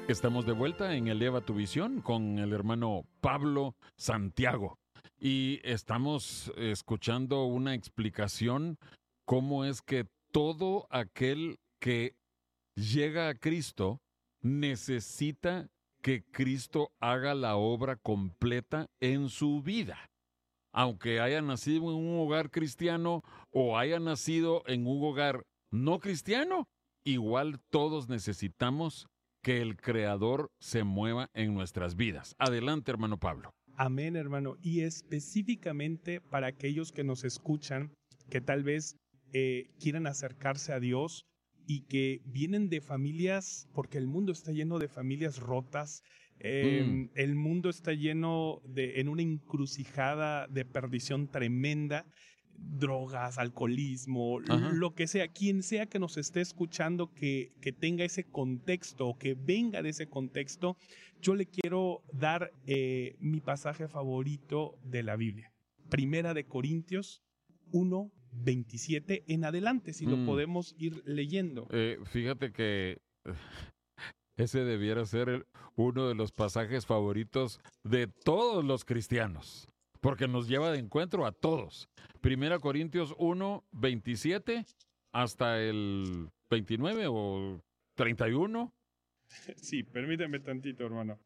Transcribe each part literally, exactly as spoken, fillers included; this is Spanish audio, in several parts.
Estamos de vuelta en Eleva tu Visión con el hermano Pablo Santiago y estamos escuchando una explicación cómo es que todo aquel que llega a Cristo necesita que Cristo haga la obra completa en su vida. Aunque haya nacido en un hogar cristiano o haya nacido en un hogar no cristiano, igual todos necesitamos que el Creador se mueva en nuestras vidas. Adelante, hermano Pablo. Amén, hermano. Y específicamente para aquellos que nos escuchan, que tal vez eh, quieran acercarse a Dios y que vienen de familias, porque el mundo está lleno de familias rotas, eh, mm. el mundo está lleno de, en una encrucijada de perdición tremenda, drogas, alcoholismo, Ajá. lo que sea, quien sea que nos esté escuchando que, que tenga ese contexto, que venga de ese contexto, yo le quiero dar eh, mi pasaje favorito de la Biblia. Primera de Corintios uno, veintisiete en adelante, si mm. lo podemos ir leyendo. Eh, fíjate que ese debiera ser el, uno de los pasajes favoritos de todos los cristianos, porque nos lleva de encuentro a todos. Primera Corintios uno, veintisiete hasta el veintinueve o treinta y uno. Sí, permíteme tantito, hermano.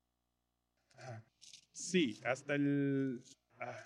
Sí, hasta el... Ah.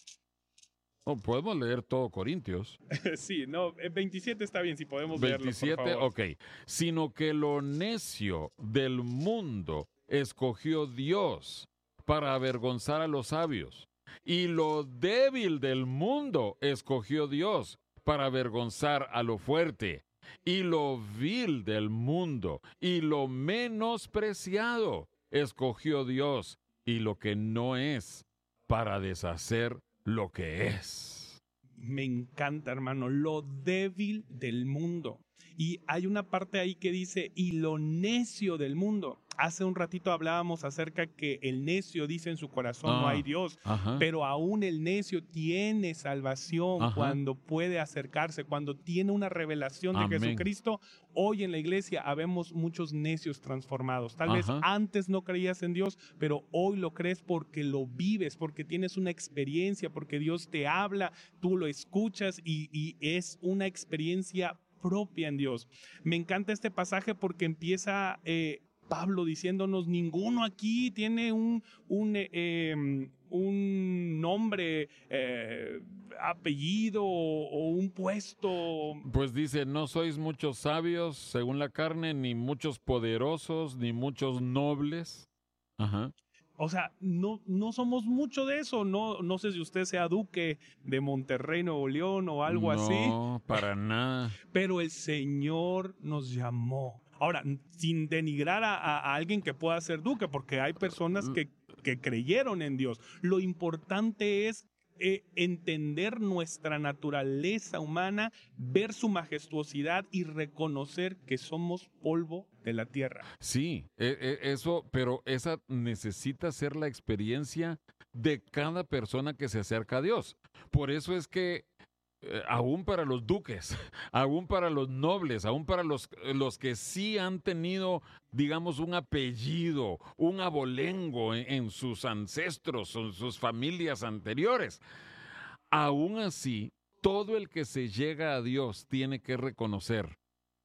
Oh, podemos leer todo Corintios. Sí, no, veintisiete está bien, si podemos veintisiete, leerlo, por favor. Ok. Sino que lo necio del mundo escogió Dios para avergonzar a los sabios. Y lo débil del mundo escogió Dios para avergonzar a lo fuerte. Y lo vil del mundo y lo menospreciado escogió Dios. Y lo que no es para deshacer lo que es. Me encanta, hermano, lo débil del mundo. Y hay una parte ahí que dice, y lo necio del mundo. Hace un ratito hablábamos acerca que el necio dice en su corazón, ah, no hay Dios. Ajá. Pero aún el necio tiene salvación ajá. cuando puede acercarse, cuando tiene una revelación de Amén. Jesucristo. Hoy en la iglesia habemos muchos necios transformados. Tal ajá. vez antes no creías en Dios, pero hoy lo crees porque lo vives, porque tienes una experiencia, porque Dios te habla, tú lo escuchas y, y es una experiencia propia en Dios. Me encanta este pasaje porque empieza eh, Pablo diciéndonos, ninguno aquí tiene un, un, eh, un nombre, eh, apellido o, o un puesto. Pues dice, no sois muchos sabios según la carne, ni muchos poderosos, ni muchos nobles. Ajá. O sea, no, no somos mucho de eso. No, no sé si usted sea duque de Monterrey, Nuevo León o algo no, así. No, para nada. Pero el Señor nos llamó. Ahora, sin denigrar a, a, a alguien que pueda ser duque, porque hay personas que, que creyeron en Dios. Lo importante es eh, entender nuestra naturaleza humana, ver su majestuosidad y reconocer que somos polvo de la tierra. Sí, eh, eh, eso, pero esa necesita ser la experiencia de cada persona que se acerca a Dios. Por eso es que eh, aún para los duques, aún para los nobles, aún para los, los que sí han tenido, digamos, un apellido, un abolengo en, en sus ancestros, en sus familias anteriores, aún así, todo el que se llega a Dios tiene que reconocer,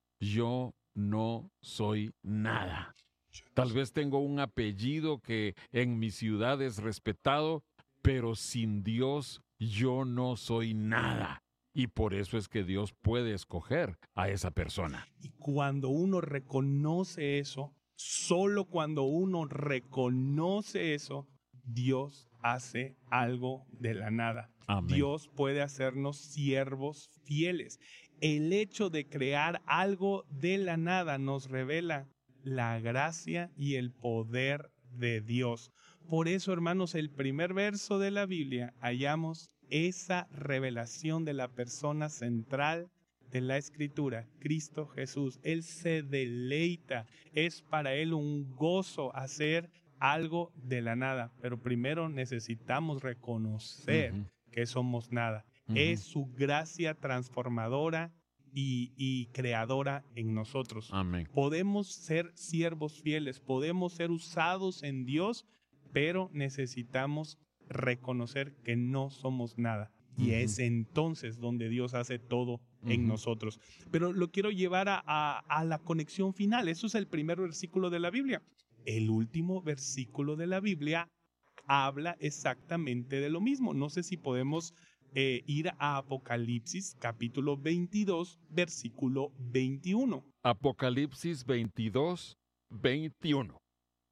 yo no soy nada. Tal vez tengo un apellido que en mi ciudad es respetado, pero sin Dios yo no soy nada. Y por eso es que Dios puede escoger a esa persona. Y cuando uno reconoce eso, solo cuando uno reconoce eso, Dios hace algo de la nada. Amén. Dios puede hacernos siervos fieles. El hecho de crear algo de la nada nos revela la gracia y el poder de Dios. Por eso, hermanos, el primer verso de la Biblia hallamos esa revelación de la persona central de la Escritura, Cristo Jesús. Él se deleita, es para Él un gozo hacer algo de la nada, pero primero necesitamos reconocer uh-huh. que somos nada. Uh-huh. Es su gracia transformadora y, y creadora en nosotros. Amén. Podemos ser siervos fieles, podemos ser usados en Dios, pero necesitamos reconocer que no somos nada. Y Ujú. es entonces donde Dios hace todo en Ujú. nosotros. Pero lo quiero llevar a, a, a la conexión final. Eso es el primer versículo de la Biblia. El último versículo de la Biblia habla exactamente de lo mismo. No sé si podemos eh, ir a Apocalipsis capítulo veintidós, versículo veintiuno. Apocalipsis veintidós, veintiuno.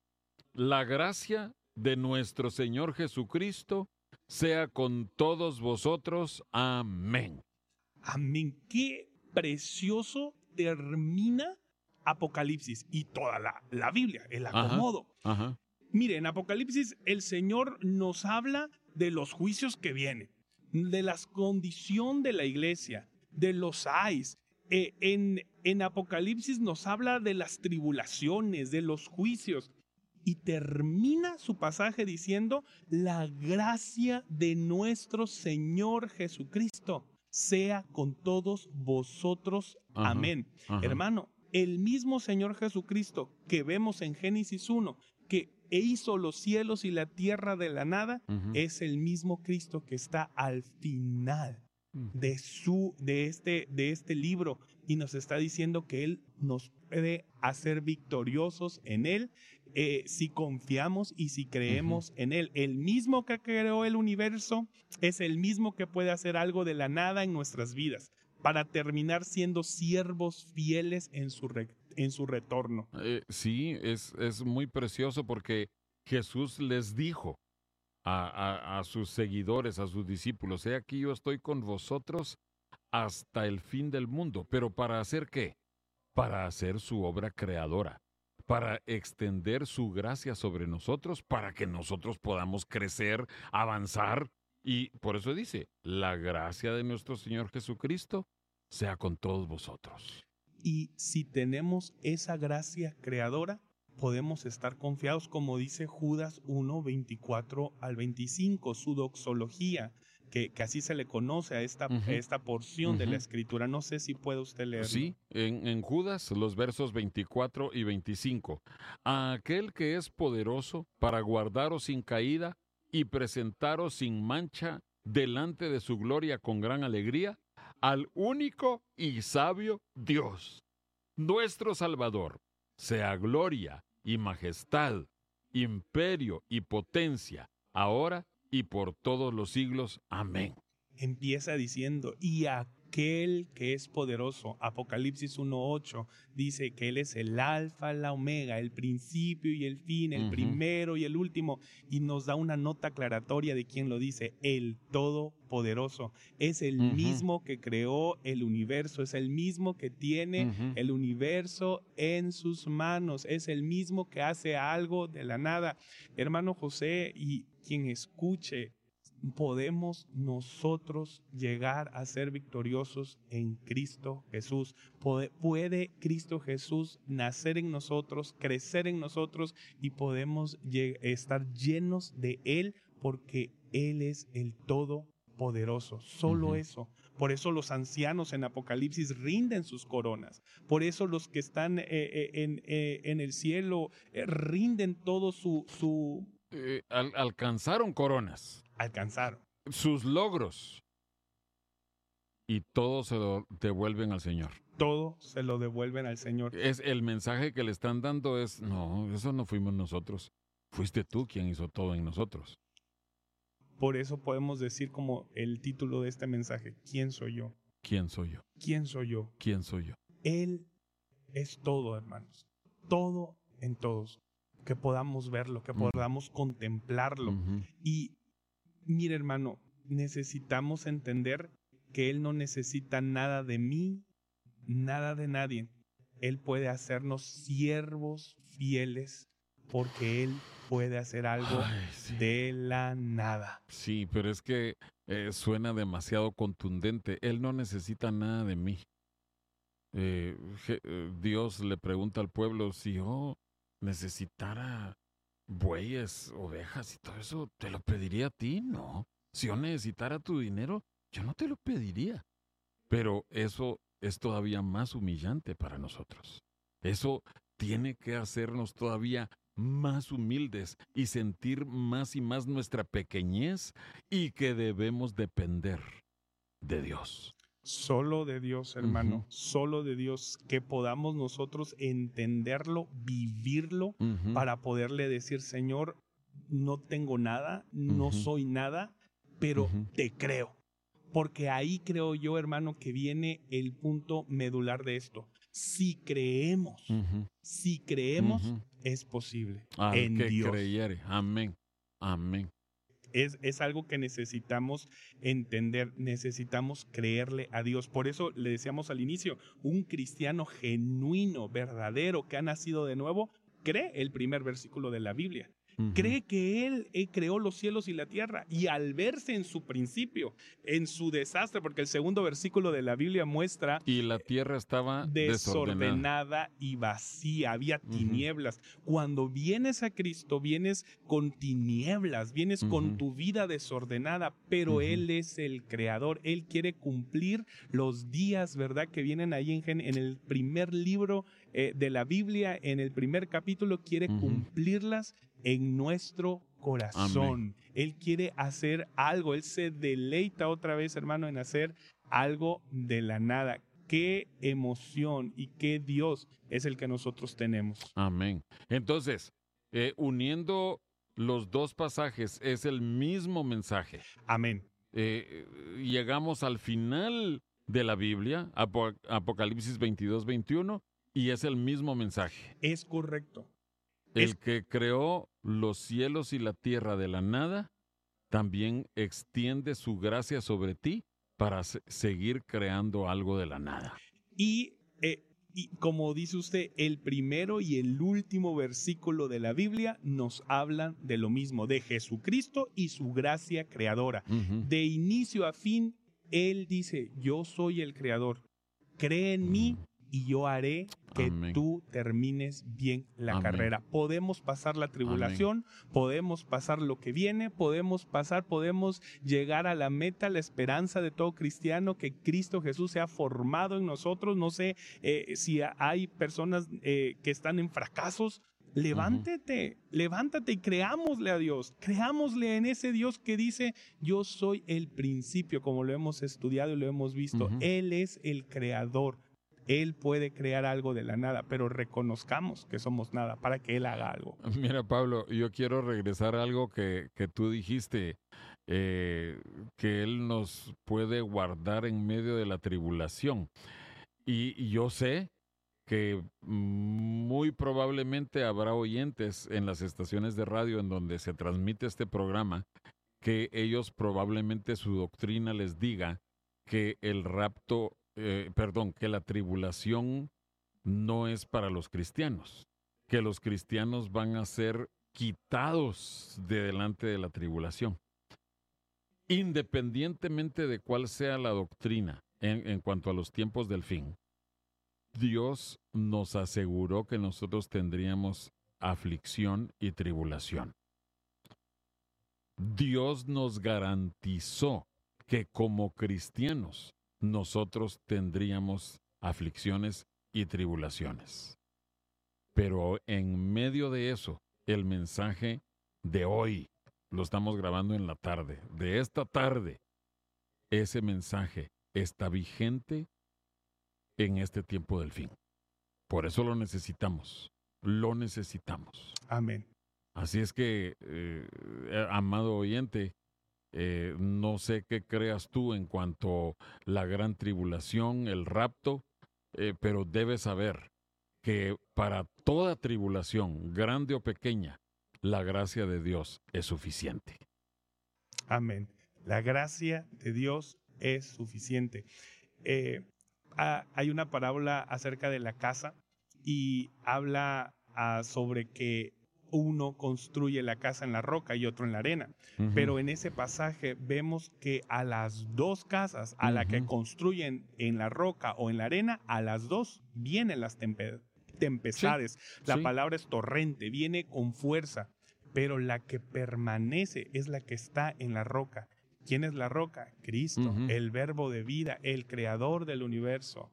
La gracia de nuestro Señor Jesucristo sea con todos vosotros. Amén. Amén. Qué precioso termina Apocalipsis y toda la, la Biblia, el acomodo. Ajá, ajá. Mire, en Apocalipsis el Señor nos habla de los juicios que vienen, de la condición de la iglesia, de los ayes. Eh, en, en Apocalipsis nos habla de las tribulaciones, de los juicios. Y termina su pasaje diciendo, la gracia de nuestro Señor Jesucristo sea con todos vosotros. Ajá, Amén. ajá. Hermano, el mismo Señor Jesucristo que vemos en Génesis uno, que hizo los cielos y la tierra de la nada, Ujú. es el mismo Cristo que está al final de, su, de, este, de este libro y nos está diciendo que Él nos puede hacer victoriosos en Él eh, si confiamos y si creemos uh-huh. en Él. El mismo que creó el universo es el mismo que puede hacer algo de la nada en nuestras vidas para terminar siendo siervos fieles en su, re, en su retorno. Eh, sí, es, es muy precioso porque Jesús les dijo a, a, a sus seguidores, a sus discípulos, he aquí yo estoy con vosotros hasta el fin del mundo. ¿Pero para hacer qué? Para hacer su obra creadora, para extender su gracia sobre nosotros, para que nosotros podamos crecer, avanzar. Y por eso dice, la gracia de nuestro Señor Jesucristo sea con todos vosotros. Y si tenemos esa gracia creadora, podemos estar confiados, como dice Judas uno, veinticuatro al veinticinco, su doxología, que, que así se le conoce a esta, uh-huh. a esta porción uh-huh. de la Escritura. No sé si puede usted leerlo. Sí, en, en Judas, los versos veinticuatro y veinticinco. A aquel que es poderoso para guardaros sin caída y presentaros sin mancha delante de su gloria con gran alegría, al único y sabio Dios, nuestro Salvador, sea gloria y majestad, imperio y potencia, ahora y por todos los siglos. Amén. Empieza diciendo, y aquel que es poderoso, Apocalipsis uno ocho, dice que Él es el alfa, la omega, el principio y el fin, el uh-huh. primero y el último, y nos da una nota aclaratoria de quién lo dice, el todopoderoso. Es el uh-huh. mismo que creó el universo, es el mismo que tiene uh-huh. el universo en sus manos, es el mismo que hace algo de la nada. Hermano José, y quien escuche, podemos nosotros llegar a ser victoriosos en Cristo Jesús. Puede, puede Cristo Jesús nacer en nosotros, crecer en nosotros y podemos lleg- estar llenos de Él porque Él es el Todopoderoso. Solo uh-huh. eso. Por eso los ancianos en Apocalipsis rinden sus coronas. Por eso los que están eh, eh, en, eh, en el cielo eh, rinden todo su... su eh, al- alcanzaron coronas. Alcanzaron sus logros y todo se lo devuelven al Señor. Todo se lo devuelven al Señor. Es el mensaje que le están dando es, no, eso no fuimos nosotros. Fuiste tú quien hizo todo en nosotros. Por eso podemos decir como el título de este mensaje, ¿quién soy yo? ¿Quién soy yo? ¿Quién soy yo? ¿Quién soy yo? Él es todo, hermanos. Todo en todos. Que podamos verlo, que uh-huh. podamos contemplarlo. Uh-huh. Y mire, hermano, necesitamos entender que Él no necesita nada de mí, nada de nadie. Él puede hacernos siervos fieles porque Él puede hacer algo Ay, sí. de la nada. Sí, pero es que eh, suena demasiado contundente. Él no necesita nada de mí. Eh, je, Dios le pregunta al pueblo, si yo necesitara bueyes, ovejas y todo eso, ¿te lo pediría a ti? No. Si yo necesitara tu dinero, yo no te lo pediría. Pero eso es todavía más humillante para nosotros. Eso tiene que hacernos todavía más humildes y sentir más y más nuestra pequeñez y que debemos depender de Dios. Solo de Dios, hermano, Ujú. solo de Dios, que podamos nosotros entenderlo, vivirlo, Ujú. para poderle decir, Señor, no tengo nada, no Ujú. soy nada, pero Ujú. te creo. Porque ahí creo yo, hermano, que viene el punto medular de esto. Si creemos, Ujú. si creemos, Ujú. es posible Al en que Dios. creyere. Amén. Amén. Es, es algo que necesitamos entender, necesitamos creerle a Dios. Por eso le decíamos al inicio, un cristiano genuino, verdadero, que ha nacido de nuevo, cree el primer versículo de la Biblia. Ujú. Cree que Él eh, creó los cielos y la tierra, y al verse en su principio, en su desastre, porque el segundo versículo de la Biblia muestra Y la tierra estaba desordenada. desordenada y vacía, había Ujú. tinieblas. Cuando vienes a Cristo, vienes con tinieblas, vienes con Ujú. tu vida desordenada, pero Ujú. Él es el creador. Él quiere cumplir los días, ¿verdad? Que vienen ahí en, Gen- en el primer libro eh, de la Biblia, en el primer capítulo, quiere Ujú. cumplirlas en nuestro corazón. Él quiere hacer algo, Él se deleita otra vez, hermano, en hacer algo de la nada. Qué emoción y qué Dios es el que nosotros tenemos. Amén. Entonces, eh, uniendo los dos pasajes, es el mismo mensaje. Amén. Eh, eh, llegamos al final de la Biblia, Apo- Apocalipsis veintidós, veintiuno, y es el mismo mensaje. Es correcto. El Es- que creó los cielos y la tierra de la nada, también extiende su gracia sobre ti para se- seguir creando algo de la nada. Y, eh, y como dice usted, el primero y el último versículo de la Biblia nos hablan de lo mismo, de Jesucristo y su gracia creadora. Ujú. De inicio a fin, Él dice, yo soy el creador, cree en mí y yo haré que Amén. tú termines bien la Amén. carrera. Podemos pasar la tribulación, podemos pasar lo que viene, podemos pasar, podemos llegar a la meta, la esperanza de todo cristiano, que Cristo Jesús se ha formado en nosotros. No sé eh, si hay personas eh, que están en fracasos. Levántate, levántate y creámosle a Dios, creámosle en ese Dios que dice, yo soy el principio, como lo hemos estudiado y lo hemos visto. Ujú. Él es el creador, Él puede crear algo de la nada, pero reconozcamos que somos nada para que Él haga algo. Mira, Pablo, yo quiero regresar a algo que, que tú dijiste, eh, que Él nos puede guardar en medio de la tribulación. Y, y yo sé que muy probablemente habrá oyentes en las estaciones de radio en donde se transmite este programa, que ellos probablemente su doctrina les diga que el rapto, eh, perdón, que la tribulación no es para los cristianos, que los cristianos van a ser quitados de delante de la tribulación. Independientemente de cuál sea la doctrina en, en cuanto a los tiempos del fin, Dios nos aseguró que nosotros tendríamos aflicción y tribulación. Dios nos garantizó que como cristianos nosotros tendríamos aflicciones y tribulaciones. Pero en medio de eso, el mensaje de hoy, lo estamos grabando en la tarde, de esta tarde, ese mensaje está vigente en este tiempo del fin. Por eso lo necesitamos, lo necesitamos. Amén. Así es que, eh, amado oyente, eh, no sé qué creas tú en cuanto a la gran tribulación, el rapto, eh, pero debes saber que para toda tribulación, grande o pequeña, la gracia de Dios es suficiente. Amén. La gracia de Dios es suficiente. Eh, ah, hay una parábola acerca de la casa y habla ah, sobre que uno construye la casa en la roca y otro en la arena. Ujú. Pero en ese pasaje vemos que a las dos casas, a la que Ujú. construyen en la roca o en la arena, a las dos vienen las tempe- tempestades. La sí. palabra es torrente, viene con fuerza. Pero la que permanece es la que está en la roca. ¿Quién es la roca? Cristo, Ujú. el verbo de vida, el creador del universo.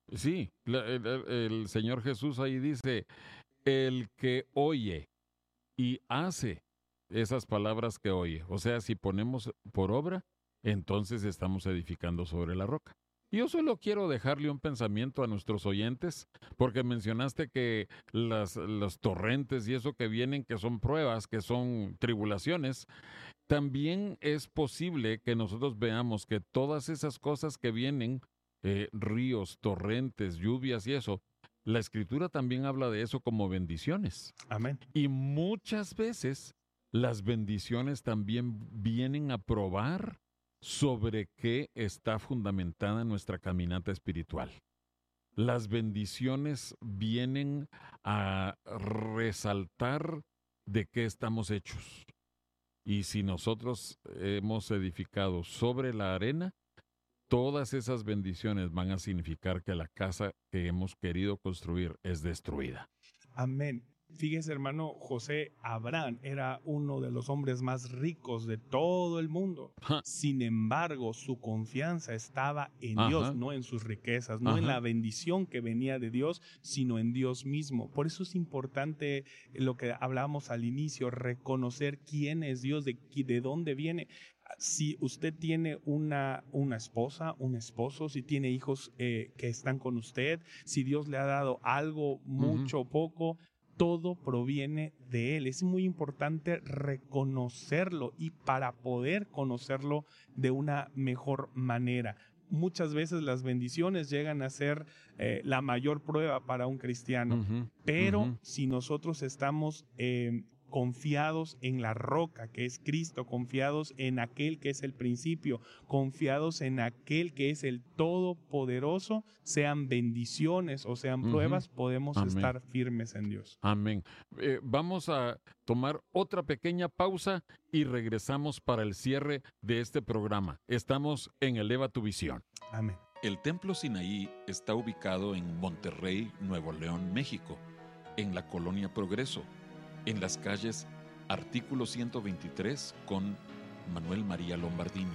Sí, la- el, el- el Señor Jesús ahí dice, el que oye y hace esas palabras que oye. O sea, si ponemos por obra, entonces estamos edificando sobre la roca. Y yo solo quiero dejarle un pensamiento a nuestros oyentes, porque mencionaste que las, los torrentes y eso que vienen, que son pruebas, que son tribulaciones, también es posible que nosotros veamos que todas esas cosas que vienen, eh, ríos, torrentes, lluvias y eso, la escritura también habla de eso como bendiciones. Amén. Y muchas veces las bendiciones también vienen a probar sobre qué está fundamentada nuestra caminata espiritual. Las bendiciones vienen a resaltar de qué estamos hechos. Y si nosotros hemos edificado sobre la arena, todas esas bendiciones van a significar que la casa que hemos querido construir es destruida. Amén. Fíjese, hermano, José Abraham era uno de los hombres más ricos de todo el mundo. Ja. Sin embargo, su confianza estaba en Ajá. Dios, no en sus riquezas, no en Ajá. la bendición que venía de Dios, sino en Dios mismo. Por eso es importante lo que hablábamos al inicio, reconocer quién es Dios, de, de dónde viene. Si usted tiene una, una esposa, un esposo, si tiene hijos eh, que están con usted, si Dios le ha dado algo, mucho o Ujú. poco, todo proviene de Él. Es muy importante reconocerlo y para poder conocerlo de una mejor manera. Muchas veces las bendiciones llegan a ser eh, la mayor prueba para un cristiano, Ujú. pero Ujú. si nosotros estamos eh, confiados en la roca que es Cristo, confiados en aquel que es el principio, confiados en aquel que es el todopoderoso, sean bendiciones o sean Ujú. pruebas, podemos Amén. estar firmes en Dios. Amén. Eh, vamos a tomar otra pequeña pausa y regresamos para el cierre de este programa. Estamos en Eleva tu Visión. Amén. El Templo Sinaí está ubicado en Monterrey, Nuevo León, México, en la Colonia Progreso, en las calles Artículo ciento veintitrés con Manuel María Lombardini.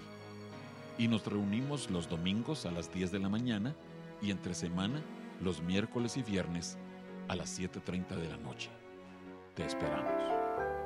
Y nos reunimos los domingos a las diez de la mañana y entre semana los miércoles y viernes a las siete treinta de la noche. Te esperamos.